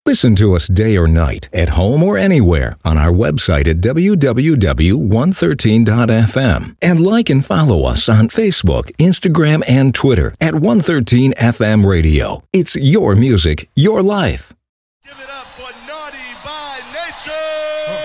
Listen to us day or night, at home or anywhere, on our website at www.113.fm. And like and follow us on Facebook, Instagram, and Twitter at 113FM Radio. It's your music, your life.